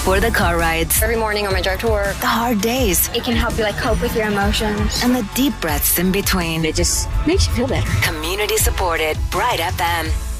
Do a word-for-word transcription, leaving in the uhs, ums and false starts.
For the car rides, every morning on my drive to work, the hard days, it can help you like cope with your emotions, and the deep breaths in between. It just makes you feel better. Community supported Bright F M.